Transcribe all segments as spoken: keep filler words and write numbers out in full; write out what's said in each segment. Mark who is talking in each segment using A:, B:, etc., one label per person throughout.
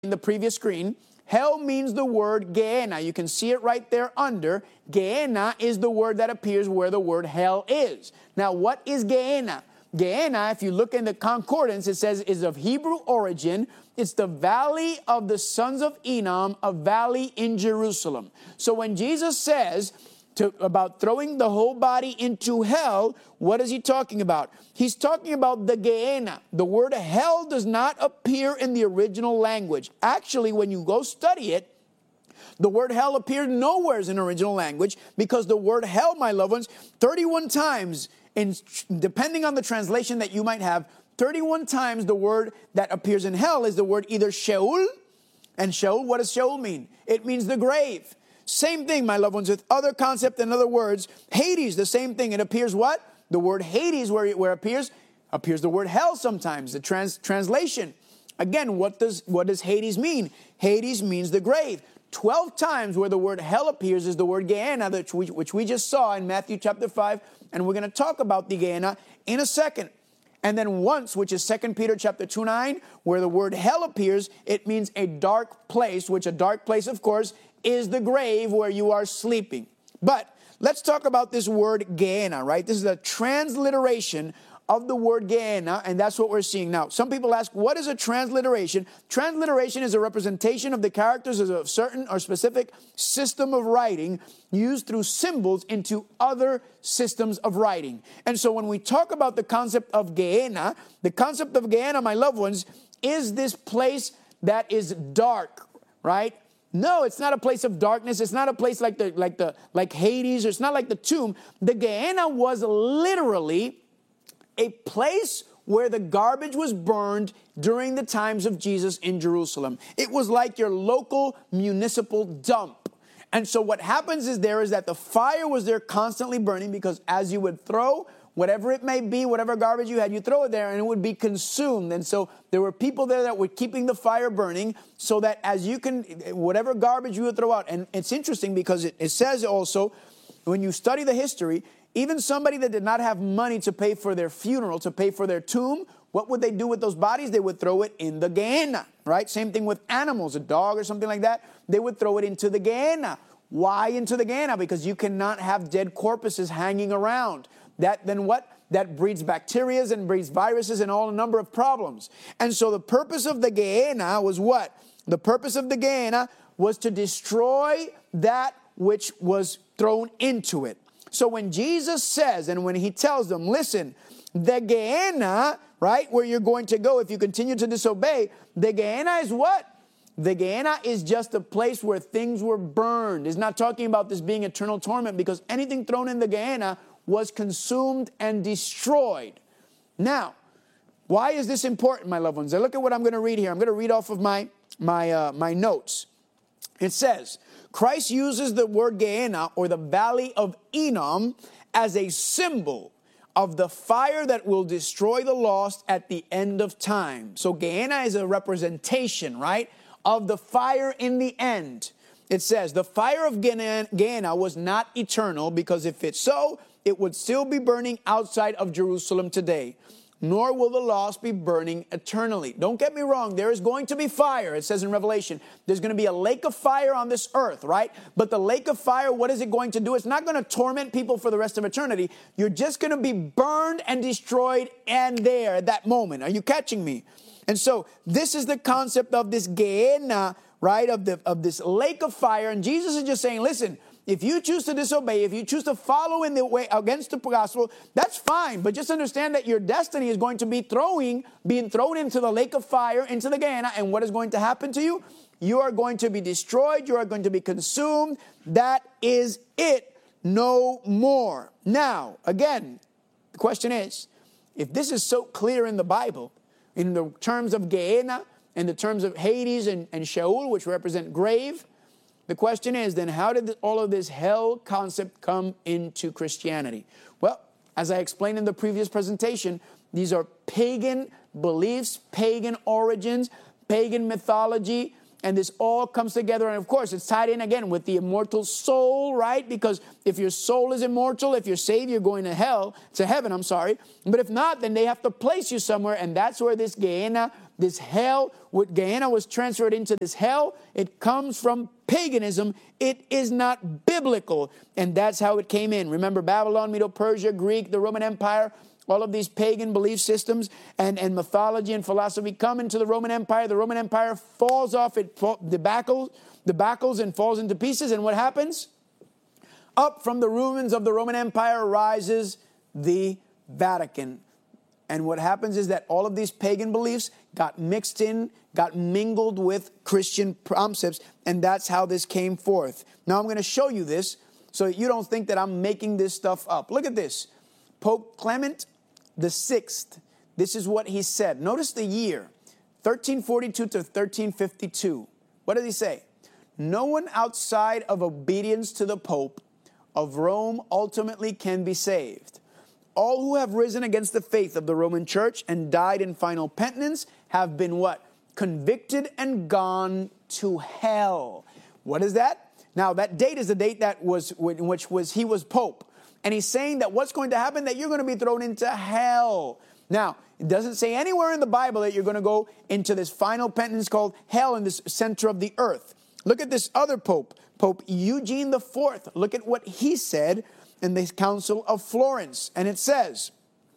A: in the previous screen, hell means the word Gehenna. You can see it right there under. Gehenna is the word that appears where the word hell is. Now, what is Gehenna? Gehenna, if you look in the concordance, it says is of Hebrew origin. It's the valley of the sons of Enom, a valley in Jerusalem. So when Jesus says to, about throwing the whole body into hell, what is he talking about? He's talking about the Gehenna. The word hell does not appear in the original language. Actually, when you go study it, the word hell appeared nowhere in the original language, because the word hell, my loved ones, thirty-one times, in, depending on the translation that you might have, thirty-one times the word that appears in hell is the word either Sheol, and Sheol, what does Sheol mean? It means the grave. Same thing, my loved ones, with other concept and other words. Hades, the same thing. It appears what? The word Hades, where, where it appears, appears the word hell sometimes, the trans, translation. Again, what does, what does Hades mean? Hades means the grave. Twelve times where the word hell appears is the word Gehenna, which we, which we just saw in Matthew chapter five, and we're going to talk about the Gehenna in a second. And then once, which is Second Peter chapter two nine, where the word hell appears, it means a dark place, which a dark place, of course, is the grave where you are sleeping. But let's talk about this word Gehenna, right? This is a transliteration of the word Gehenna, and that's what we're seeing now. Some people ask, what is a transliteration? Transliteration is a representation of the characters of a certain or specific system of writing used through symbols into other systems of writing. And so when we talk about the concept of Gehenna, the concept of Gehenna, my loved ones, is this place that is dark, right? No, it's not a place of darkness. It's not a place like the like the like Hades. It's not like the tomb. The Gehenna was literally a place where the garbage was burned during the times of Jesus in Jerusalem. It was like your local municipal dump. And so what happens is there is that the fire was there constantly burning, because as you would throw whatever it may be, whatever garbage you had, you throw it there and it would be consumed. And so there were people there that were keeping the fire burning, so that as you can, whatever garbage you would throw out. And it's interesting because it, it says also, when you study the history, even somebody that did not have money to pay for their funeral, to pay for their tomb, what would they do with those bodies? They would throw it in the Gehenna, right? Same thing with animals, a dog or something like that. They would throw it into the Gehenna. Why into the Gehenna? Because you cannot have dead corpses hanging around. That then what? That breeds bacteria and breeds viruses and all a number of problems. And so the purpose of the Gehenna was what? The purpose of the Gehenna was to destroy that which was thrown into it. So when Jesus says, and when he tells them, listen, the Gehenna, right, where you're going to go if you continue to disobey, the Gehenna is what? The Gehenna is just a place where things were burned. It's not talking about this being eternal torment, because anything thrown in the Gehenna was consumed and destroyed. Now, why is this important, my loved ones? Now look at what I'm going to read here. I'm going to read off of my, my, uh, my notes. It says, Christ uses the word Gehenna, or the valley of Enom, as a symbol of the fire that will destroy the lost at the end of time. So Gehenna is a representation, right, of the fire in the end. It says, the fire of Gehenna was not eternal, because if it's so, it would still be burning outside of Jerusalem today. Nor will the lost be burning eternally. Don't get me wrong, there is going to be fire. It says in Revelation, there's going to be a lake of fire on this earth, right? But the lake of fire, what is it going to do? It's not going to torment people for the rest of eternity. You're just going to be burned and destroyed and there at that moment. Are you catching me? And so this is the concept of this Gehenna, right, of, the, of this lake of fire. And Jesus is just saying, listen, if you choose to disobey, if you choose to follow in the way against the gospel, that's fine. But just understand that your destiny is going to be throwing, being thrown into the lake of fire, into the Gehenna. And what is going to happen to you? You are going to be destroyed. You are going to be consumed. That is it. No more. Now, again, the question is, if this is so clear in the Bible, in the terms of Gehenna, in the terms of Hades and, and Sheol, which represent grave, the question is, then how did all of this hell concept come into Christianity? Well, as I explained in the previous presentation, these are pagan beliefs, pagan origins, pagan mythology, and this all comes together. And of course, it's tied in again with the immortal soul, right? Because if your soul is immortal, if you're saved, you're going to hell, to heaven, I'm sorry. But if not, then they have to place you somewhere, and that's where this Gehenna, This hell, what Gehenna was transferred into this hell, it comes from paganism. It is not biblical. And that's how it came in. Remember Babylon, Medo-Persia, Greek, the Roman Empire, all of these pagan belief systems and, and mythology and philosophy come into the Roman Empire. The Roman Empire falls off, it debacles, debacles and falls into pieces. And what happens? Up from the ruins of the Roman Empire rises the Vatican. And what happens is that all of these pagan beliefs got mixed in, got mingled with Christian concepts, and that's how this came forth. Now I'm going to show you this so that you don't think that I'm making this stuff up. Look at this. Pope Clement the Sixth, this is what he said. Notice the year, thirteen forty-two to thirteen fifty-two. What did he say? No one outside of obedience to the Pope of Rome ultimately can be saved. All who have risen against the faith of the Roman Church and died in final penitence have been what? Convicted and gone to hell. What is that? Now, that date is the date that was, in which was he was Pope. And he's saying that what's going to happen, that you're going to be thrown into hell. Now, it doesn't say anywhere in the Bible that you're going to go into this final penitence called hell in this center of the earth. Look at this other Pope, Pope Eugene the Fourth. Look at what he said in the Council of Florence. And it says,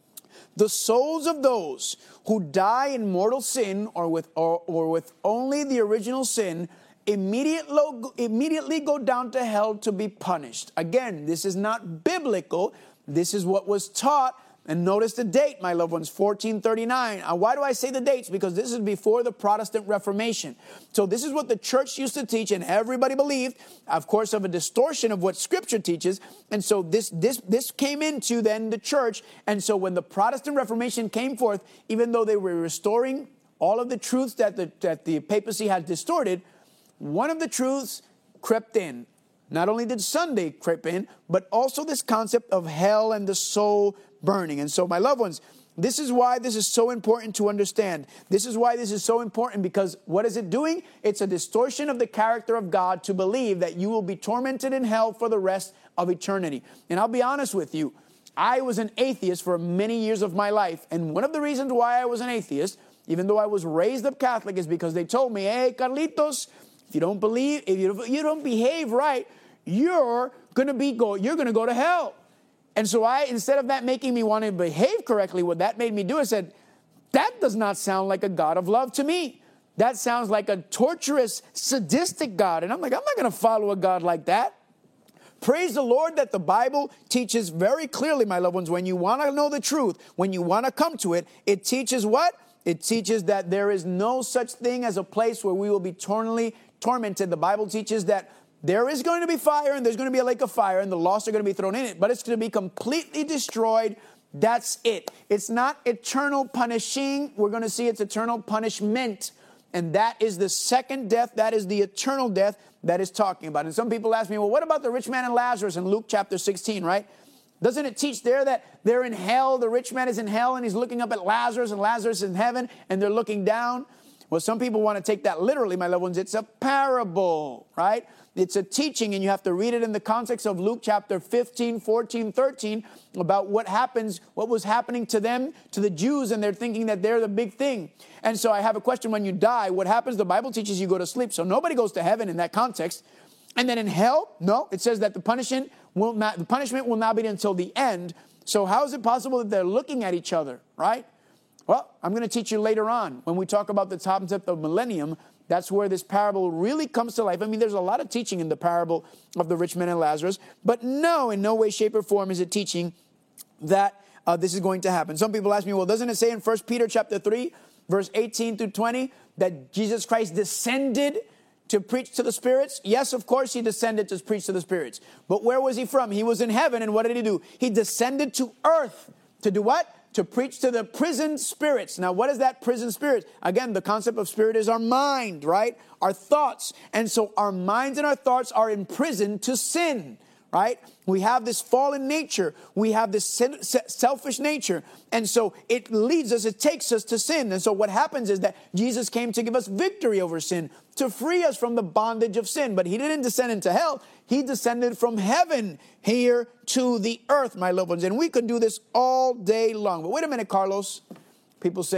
A: the souls of those who die in mortal sin or with, or, or with only the original sin immediately, immediately go down to hell to be punished. Again, this is not biblical. This is what was taught. And notice the date, my loved ones, fourteen thirty-nine. Uh, why do I say the dates? Because this is before the Protestant Reformation. So this is what the church used to teach, and everybody believed, of course, of a distortion of what Scripture teaches. And so this, this, this came into then the church. And so when the Protestant Reformation came forth, even though they were restoring all of the truths that the, that the papacy had distorted, one of the truths crept in. Not only did Sunday creep in, but also this concept of hell and the soul burning. And so, my loved ones, this is why this is so important to understand. This is why this is so important, because what is it doing? It's a distortion of the character of God to believe that you will be tormented in hell for the rest of eternity. And I'll be honest with you, I was an atheist for many years of my life. And one of the reasons why I was an atheist, even though I was raised up Catholic, is because they told me, hey, Carlitos, if you don't believe, if you, if you don't behave right, you're going to be go, you're going to go to hell. And so I, instead of that making me want to behave correctly, what that made me do, I said, that does not sound like a God of love to me. That sounds like a torturous, sadistic God. And I'm like, I'm not going to follow a God like that. Praise the Lord that the Bible teaches very clearly, my loved ones, when you want to know the truth, when you want to come to it, it teaches what? It teaches that there is no such thing as a place where we will be eternally tormented. The Bible teaches that there is going to be fire, and there's going to be a lake of fire, and the lost are going to be thrown in it, but it's going to be completely destroyed. That's it. It's not eternal punishing. We're going to see it's eternal punishment. And that is the second death. That is the eternal death that is talking about. And some people ask me, well, what about the rich man and Lazarus in Luke chapter sixteen, right? Doesn't it teach there that they're in hell? The rich man is in hell, and he's looking up at Lazarus, and Lazarus is in heaven, and they're looking down. Well, some people want to take that literally, my loved ones. It's a parable, right? It's a teaching, and you have to read it in the context of Luke chapter fifteen, fourteen, thirteen, about what happens, what was happening to them, to the Jews, and they're thinking that they're the big thing. And so I have a question. When you die, what happens? The Bible teaches you go to sleep, so nobody goes to heaven in that context. And then in hell, no, it says that the punishment will not, the punishment will not be until the end. So how is it possible that they're looking at each other, right? Well, I'm going to teach you later on when we talk about the concept of millennium. That's where this parable really comes to life. I mean, there's a lot of teaching in the parable of the rich man and Lazarus, but no, in no way, shape, or form is it teaching that uh, this is going to happen. Some people ask me, well, doesn't it say in First Peter chapter three, verse eighteen through twenty, that Jesus Christ descended to preach to the spirits? Yes, of course, he descended to preach to the spirits. But where was he from? He was in heaven, and what did he do? He descended to earth to do what? To preach to the prison spirits. Now, what is that prison spirit? Again, the concept of spirit is our mind, right? Our thoughts. And so our minds and our thoughts are imprisoned to sin, right? We have this fallen nature. We have this sin, selfish nature. And so it leads us, it takes us to sin. And so what happens is that Jesus came to give us victory over sin, to free us from the bondage of sin. But he didn't descend into hell. He descended from heaven here to the earth, my loved ones. And we could do this all day long. But wait a minute, Carlos. People say,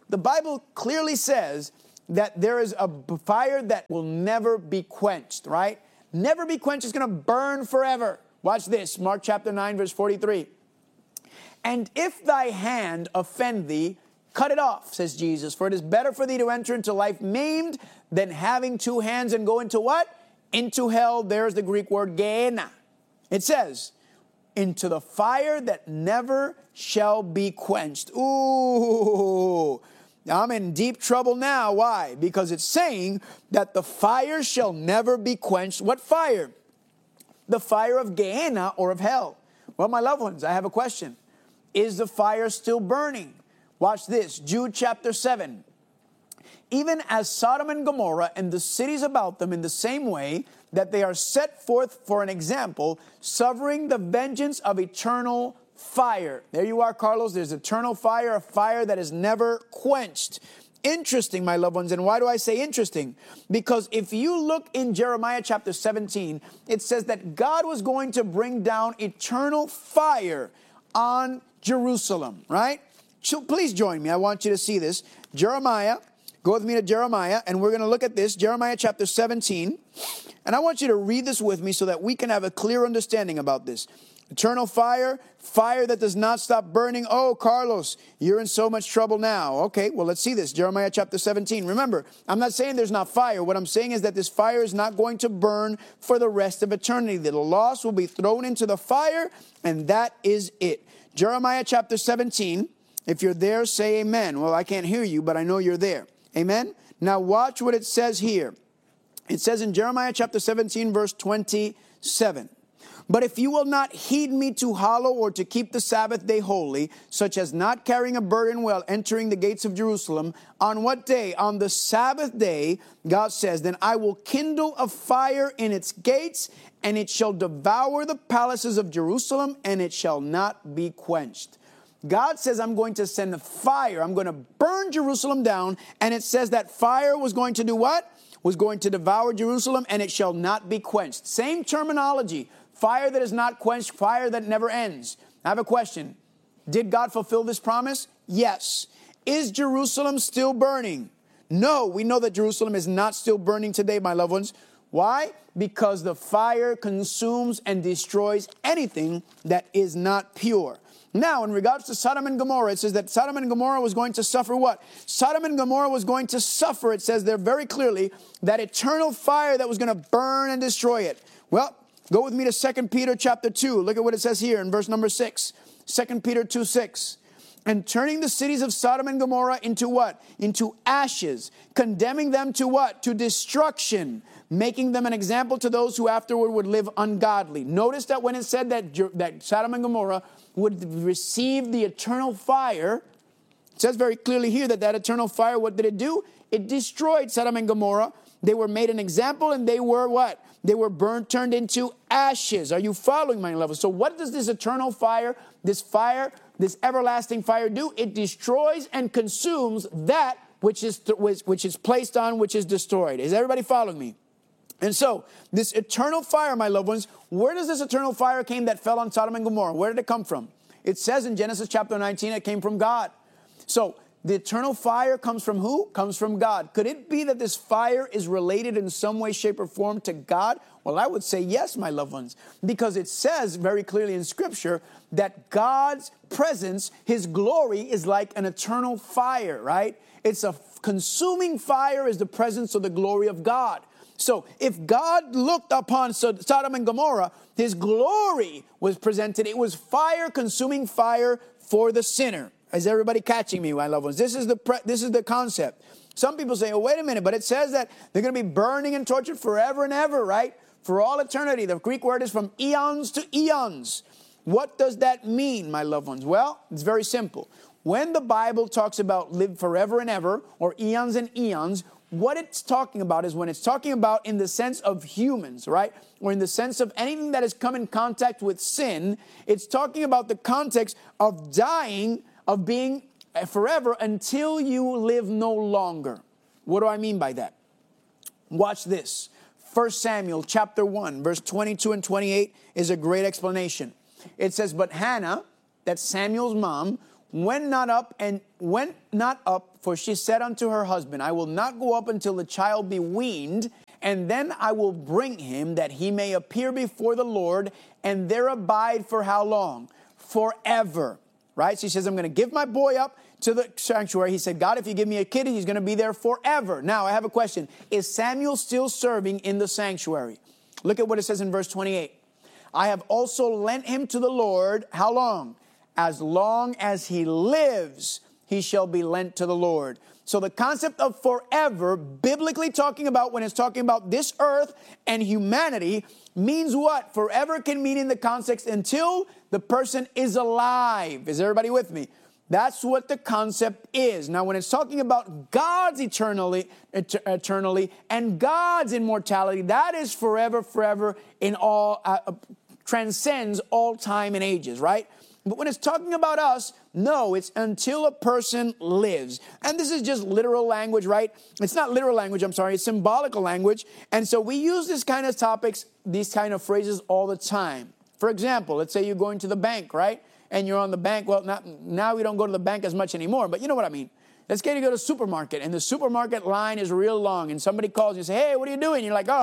A: the Bible clearly says that there is a fire that will never be quenched, right? Never be quenched. It's going to burn forever. Watch this, Mark chapter nine, verse forty-three. And if thy hand offend thee, cut it off, says Jesus. For it is better for thee to enter into life maimed than having two hands and go into what? Into hell. There's the Greek word Gehenna. It says, into the fire that never shall be quenched. Ooh, I'm in deep trouble now. Why? Because it's saying that the fire shall never be quenched. What fire? The fire of Gehenna or of hell. Well, my loved ones, I have a question. Is the fire still burning? Watch this, Jude chapter seven. Even as Sodom and Gomorrah and the cities about them in the same way that they are set forth for an example, suffering the vengeance of eternal fire. There you are, Carlos. There's eternal fire, a fire that is never quenched. Interesting, my loved ones. And why do I say interesting? Because if you look in Jeremiah chapter seventeen, it says that God was going to bring down eternal fire on Jerusalem, right? So please join me. I want you to see this. Jeremiah, go with me to Jeremiah, and we're going to look at this. Jeremiah chapter seventeen. And I want you to read this with me so that we can have a clear understanding about this. Eternal fire, fire that does not stop burning. Oh, Carlos, you're in so much trouble now. Okay, well, let's see this. Jeremiah chapter seventeen. Remember, I'm not saying there's not fire. What I'm saying is that this fire is not going to burn for the rest of eternity. The lost will be thrown into the fire, and that is it. Jeremiah chapter seventeen. If you're there, say amen. Well, I can't hear you, but I know you're there. Amen? Now watch what it says here. It says in Jeremiah chapter seventeen, verse twenty-seven. But if you will not heed me to hallow or to keep the Sabbath day holy, such as not carrying a burden while entering the gates of Jerusalem, on what day? On the Sabbath day, God says, then I will kindle a fire in its gates, and it shall devour the palaces of Jerusalem, and it shall not be quenched. God says, I'm going to send a fire. I'm going to burn Jerusalem down. And it says that fire was going to do what? Was going to devour Jerusalem, and it shall not be quenched. Same terminology. Fire that is not quenched, fire that never ends. I have a question. Did God fulfill this promise? Yes. Is Jerusalem still burning? No, we know that Jerusalem is not still burning today, my loved ones. Why? Because the fire consumes and destroys anything that is not pure. Now, in regards to Sodom and Gomorrah, it says that Sodom and Gomorrah was going to suffer what? Sodom and Gomorrah was going to suffer, it says there very clearly, that eternal fire that was going to burn and destroy it. Well, go with me to Second Peter chapter two. Look at what it says here in verse number six. Second Peter two six. And turning the cities of Sodom and Gomorrah into what? Into ashes, condemning them to what? To destruction, making them an example to those who afterward would live ungodly. Notice that when it said that, that Sodom and Gomorrah would receive the eternal fire, it says very clearly here that that eternal fire, what did it do? It destroyed Sodom and Gomorrah. They were made an example, and they were what? They were burnt, turned into ashes. Are you following, my lovers? So what does this eternal fire, this fire, this everlasting fire do? It destroys and consumes that which is, which is placed on, which is destroyed. Is everybody following me? And so, this eternal fire, my loved ones, where does this eternal fire came that fell on Sodom and Gomorrah? Where did it come from? It says in Genesis chapter nineteen, it came from God. So, the eternal fire comes from who? Comes from God. Could it be that this fire is related in some way, shape, or form to God? Well, I would say yes, my loved ones, because it says very clearly in Scripture that God's presence, His glory, is like an eternal fire, right? It's a consuming fire is the presence of the glory of God. So if God looked upon Sodom and Gomorrah, His glory was presented. It was fire, consuming fire for the sinner. Is everybody catching me, my loved ones? This is the pre- this is the concept. Some people say, oh, wait a minute, but it says that they're going to be burning and tortured forever and ever, right? For all eternity. The Greek word is from eons to eons. What does that mean, my loved ones? Well, it's very simple. When the Bible talks about live forever and ever, or eons and eons, what it's talking about is when it's talking about in the sense of humans, right? Or in the sense of anything that has come in contact with sin, it's talking about the context of dying, of being forever until you live no longer. What do I mean by that? Watch this. First Samuel chapter one, verse twenty-two and twenty-eight is a great explanation. It says, but Hannah, that's Samuel's mom, went not up and went not up, for she said unto her husband, I will not go up until the child be weaned, and then I will bring him, that he may appear before the Lord, and there abide for how long? Forever. Right? She says, I'm going to give my boy up to the sanctuary. He said, God, if you give me a kid, he's going to be there forever. Now, I have a question. Is Samuel still serving in the sanctuary? Look at what it says in verse twenty-eight. I have also lent him to the Lord. How long? As long as he lives, he shall be lent to the Lord. So the concept of forever, biblically talking about, when it's talking about this earth and humanity, means what? Forever can mean in the context until the person is alive. Is everybody with me? That's what the concept is. Now, when it's talking about God's eternally, eternally and God's immortality, that is forever, forever in all, uh, transcends all time and ages, right? But when it's talking about us, no, it's until a person lives. And this is just literal language, right? It's not literal language, I'm sorry, it's symbolical language. And so we use this kind of topics, these kind of phrases all the time. For example, let's say you're going to the bank, right? And you're on the bank. Well, not, now we don't go to the bank as much anymore, but you know what I mean. Let's say you go to the supermarket, and the supermarket line is real long, and somebody calls you and say, hey, what are you doing? You're like, oh,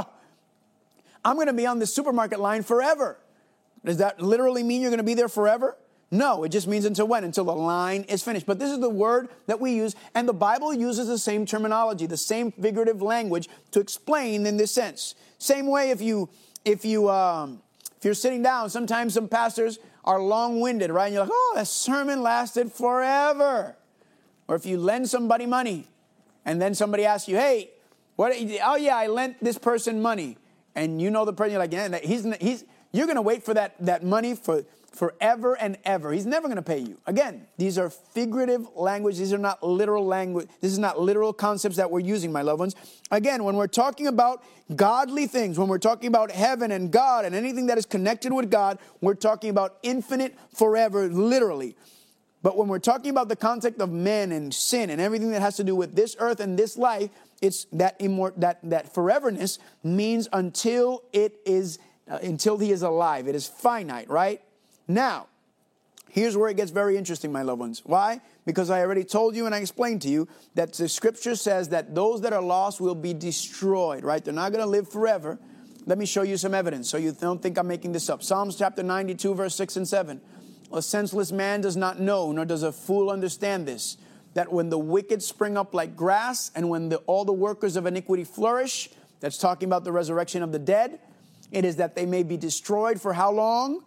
A: I'm going to be on the supermarket line forever. Does that literally mean you're going to be there forever? No, it just means until when? Until the line is finished. But this is the word that we use, and the Bible uses the same terminology, the same figurative language to explain in this sense. Same way if you, if you, um, if you're sitting down, sometimes some pastors are long-winded, right? And you're like, oh, that sermon lasted forever. Or if you lend somebody money, and then somebody asks you, hey, what? Oh yeah, I lent this person money, and you know the person. You're like, yeah, he's he's. You're going to wait for that that money for. forever and ever. He's never going to pay you. Again, these are figurative language. These are not literal language. This is not literal concepts that we're using, my loved ones. Again, when we're talking about godly things, when we're talking about heaven and God and anything that is connected with God, we're talking about infinite forever, literally. But when we're talking about the concept of men and sin and everything that has to do with this earth and this life, it's that immort- that that foreverness means until it is uh, until he is alive. It is finite, right? Now, here's where it gets very interesting, my loved ones. Why? Because I already told you and I explained to you that the scripture says that those that are lost will be destroyed, right? They're not going to live forever. Let me show you some evidence so you don't think I'm making this up. Psalms chapter ninety-two, verse six and seven. A senseless man does not know, nor does a fool understand this, that when the wicked spring up like grass and when the, all the workers of iniquity flourish, that's talking about the resurrection of the dead, it is that they may be destroyed for how long?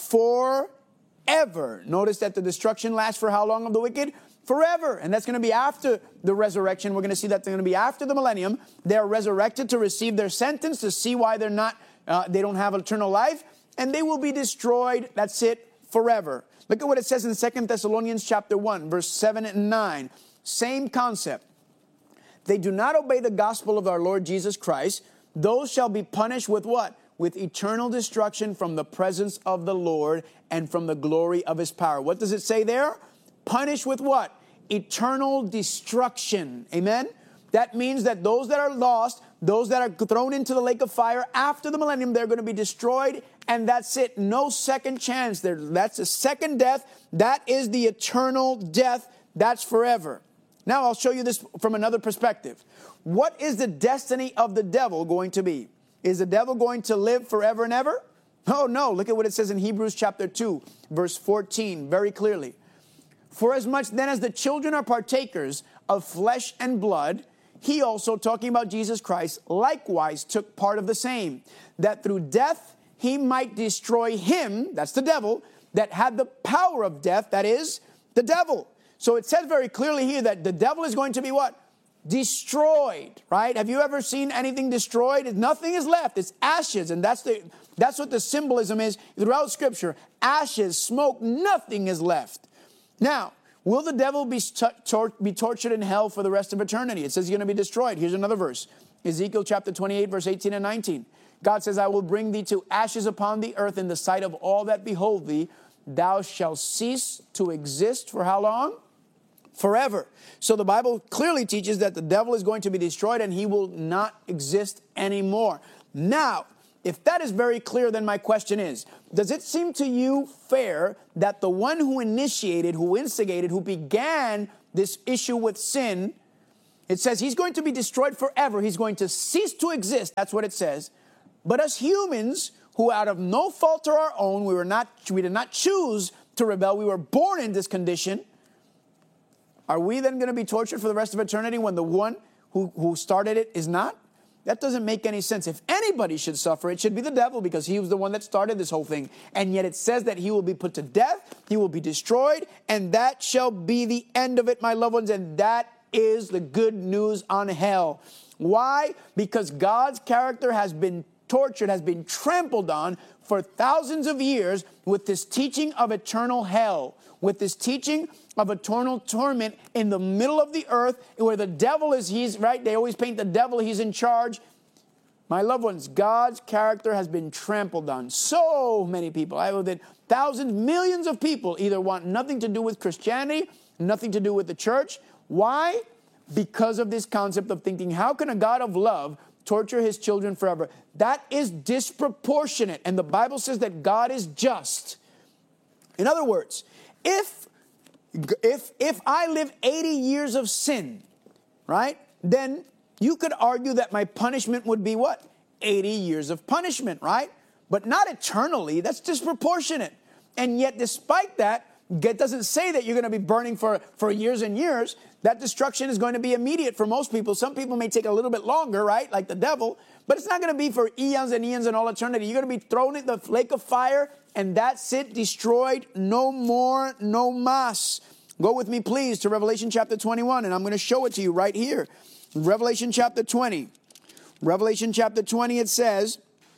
A: Forever. Notice that the destruction lasts for how long of the wicked? Forever. And that's going to be after the resurrection. We're going to see that they're going to be after the millennium. They're resurrected to receive their sentence, to see why they're not, uh, they don't have eternal life. And they will be destroyed. That's it. Forever. Look at what it says in Second Thessalonians chapter one, verse seven and nine. Same concept. They do not obey the gospel of our Lord Jesus Christ. Those shall be punished with what? With eternal destruction from the presence of the Lord and from the glory of his power. What does it say there? Punished with what? Eternal destruction. Amen? That means that those that are lost, those that are thrown into the lake of fire after the millennium, they're going to be destroyed, and that's it. No second chance. There, that's a second death. That is the eternal death. That's forever. Now I'll show you this from another perspective. What is the destiny of the devil going to be? Is the devil going to live forever and ever? Oh, no. Look at what it says in Hebrews chapter two, verse fourteen, very clearly. For as much then as the children are partakers of flesh and blood, he also, talking about Jesus Christ, likewise took part of the same, that through death he might destroy him, that's the devil, that had the power of death, that is, the devil. So it says very clearly here that the devil is going to be what? Destroyed, right? Have you ever seen anything destroyed? Nothing is left. It's ashes. And that's the that's what the symbolism is throughout Scripture. Ashes, smoke, nothing is left. Now, will the devil be, tor- be tortured in hell for the rest of eternity? It says he's going to be destroyed. Here's another verse. Ezekiel chapter twenty-eight, verse eighteen and nineteen. God says, I will bring thee to ashes upon the earth in the sight of all that behold thee. Thou shalt cease to exist for how long? Forever. So the Bible clearly teaches that the devil is going to be destroyed and he will not exist anymore. Now, if that is very clear, then my question is, does it seem to you fair that the one who initiated, who instigated, who began this issue with sin, it says he's going to be destroyed forever. He's going to cease to exist. That's what it says. But us humans, who out of no fault of our own, we were not, we did not choose to rebel. We were born in this condition. Are we then going to be tortured for the rest of eternity when the one who, who started it is not? That doesn't make any sense. If anybody should suffer, it should be the devil, because he was the one that started this whole thing. And yet it says that he will be put to death, he will be destroyed, and that shall be the end of it, my loved ones. And that is the good news on hell. Why? Because God's character has been tortured, has been trampled on for thousands of years with this teaching of eternal hell, with this teaching of eternal torment in the middle of the earth, where the devil is, he's, right? They always paint the devil, he's in charge. My loved ones, God's character has been trampled on. So many people, I know that thousands, millions of people either want nothing to do with Christianity, nothing to do with the church. Why? Because of this concept of thinking, how can a God of love torture his children forever? That is disproportionate. And the Bible says that God is just. In other words, if, if, if I live eighty years of sin, right, then you could argue that my punishment would be what? eighty years of punishment, right? But not eternally. That's disproportionate. And yet, despite that, it doesn't say that you're going to be burning for, for years and years. That destruction is going to be immediate for most people. Some people may take a little bit longer, right? Like the devil. But it's not going to be for eons and eons and all eternity. You're going to be thrown in the lake of fire, and that's it, destroyed. No more, no mas. Go with me, please, to Revelation chapter twenty-one, and I'm going to show it to you right here. Revelation chapter twenty. Revelation chapter twenty, it says,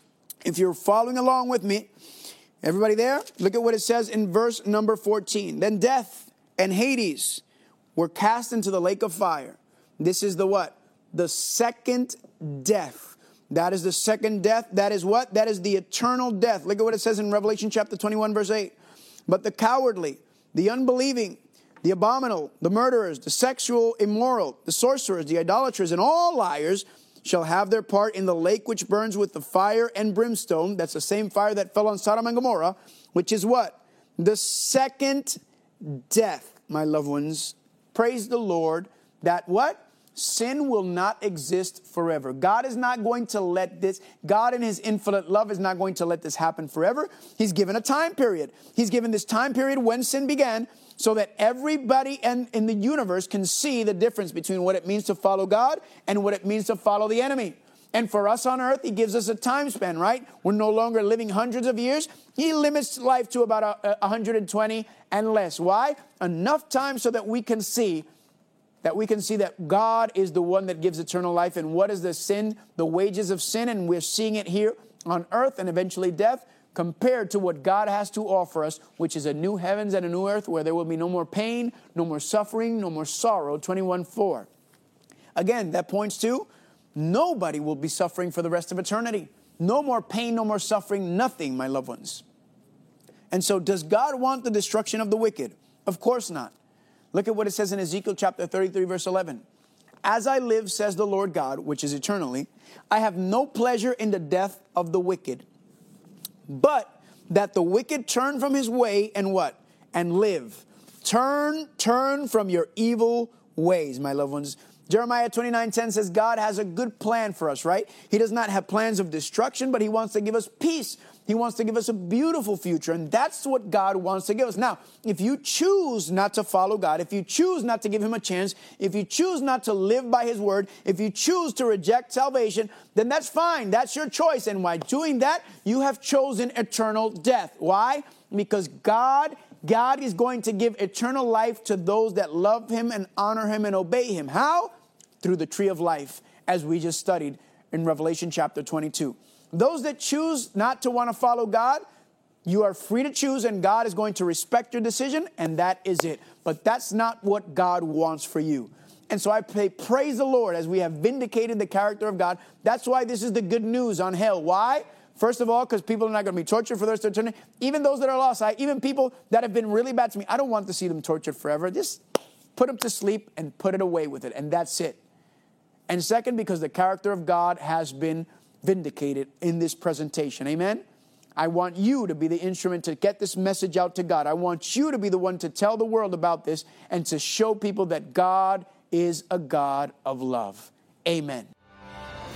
A: if you're following along with me, everybody there? Look at what it says in verse number fourteen. Then death and Hades were cast into the lake of fire. This is the what? The second death. That is the second death. That is what? That is the eternal death. Look at what it says in Revelation chapter twenty-one, verse eight. But the cowardly, the unbelieving, the abominable, the murderers, the sexual immoral, the sorcerers, the idolaters, and all liars shall have their part in the lake which burns with the fire and brimstone. That's the same fire that fell on Sodom and Gomorrah, which is what? The second death, my loved ones. Praise the Lord that what? Sin will not exist forever. God is not going to let this, God in his infinite love is not going to let this happen forever. He's given a time period. He's given this time period when sin began so that everybody in, in the universe can see the difference between what it means to follow God and what it means to follow the enemy. And for us on earth, he gives us a time span, right? We're no longer living hundreds of years. He limits life to about one hundred twenty and less. Why? Enough time so that we can see that we can see that God is the one that gives eternal life. And what is the sin? The wages of sin. And we're seeing it here on earth and eventually death, compared to what God has to offer us, which is a new heavens and a new earth where there will be no more pain, no more suffering, no more sorrow. twenty-one four. Again, that points to nobody will be suffering for the rest of eternity. No more pain, no more suffering, nothing, my loved ones. And so does God want the destruction of the wicked? Of course not. Look at what it says in Ezekiel chapter thirty-three, verse eleven. As I live, says the Lord God, which is eternally, I have no pleasure in the death of the wicked, but that the wicked turn from his way and what? And live. Turn, turn from your evil ways, my loved ones. Jeremiah twenty-nine ten says God has a good plan for us, right? He does not have plans of destruction, but he wants to give us peace. He wants to give us a beautiful future, and that's what God wants to give us. Now, if you choose not to follow God, if you choose not to give him a chance, if you choose not to live by his word, if you choose to reject salvation, then that's fine. That's your choice. And by doing that, you have chosen eternal death. Why? Because God, God is going to give eternal life to those that love him and honor him and obey him. How? Through the tree of life, as we just studied in Revelation chapter twenty-two. Those that choose not to want to follow God, you are free to choose, and God is going to respect your decision, and that is it. But that's not what God wants for you. And so I pray, praise the Lord, as we have vindicated the character of God. That's why this is the good news on hell. Why? First of all, because people are not going to be tortured for the rest of eternity. Even those that are lost, I, even people that have been really bad to me, I don't want to see them tortured forever. Just put them to sleep and put it away with it, and that's it. And second, because the character of God has been vindicated in this presentation. Amen? I want you to be the instrument to get this message out to God. I want you to be the one to tell the world about this and to show people that God is a God of love. Amen.